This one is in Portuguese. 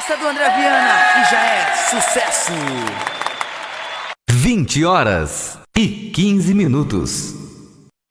Essa do André Viana e já é sucesso. 20 horas e 15 minutos.